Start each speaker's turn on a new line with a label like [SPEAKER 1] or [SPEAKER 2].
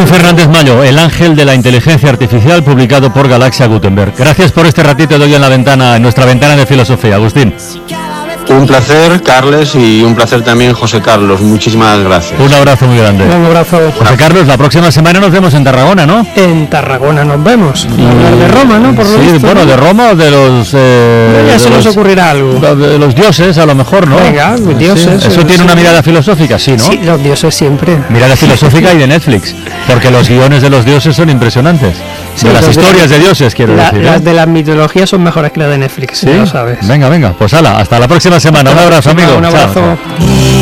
[SPEAKER 1] Fernández Mayo, el ángel de la inteligencia artificial, publicado por Galaxia Gutenberg. Gracias por este ratito de hoy en nuestra ventana de filosofía, Agustín.
[SPEAKER 2] Un placer, Carles, y un placer también, José Carlos. Muchísimas gracias.
[SPEAKER 1] Un abrazo muy grande.
[SPEAKER 3] Un abrazo.
[SPEAKER 1] José Carlos, la próxima semana nos vemos en Tarragona, ¿no?
[SPEAKER 3] En Tarragona nos vemos. Hablar de Roma, ¿no? Por lo visto,
[SPEAKER 1] bueno,
[SPEAKER 3] ¿no?
[SPEAKER 1] de Roma o de los...
[SPEAKER 3] ya se nos ocurrirá algo.
[SPEAKER 1] De los dioses, a lo mejor, ¿no?
[SPEAKER 3] Venga, dioses.
[SPEAKER 1] Sí. ¿Eso tiene una mirada filosófica? Sí, ¿no?
[SPEAKER 3] Sí, los dioses siempre.
[SPEAKER 1] Mirada filosófica y de Netflix, porque los guiones de los dioses son impresionantes.
[SPEAKER 3] Sí,
[SPEAKER 1] de las historias de dioses, quiero decir.
[SPEAKER 3] Las de las mitologías son mejores que las de Netflix,
[SPEAKER 1] ¿Sí?
[SPEAKER 3] ya lo sabes.
[SPEAKER 1] Venga, pues hala, hasta la próxima semana. Un abrazo, amigo.
[SPEAKER 3] Un abrazo.
[SPEAKER 1] Chao.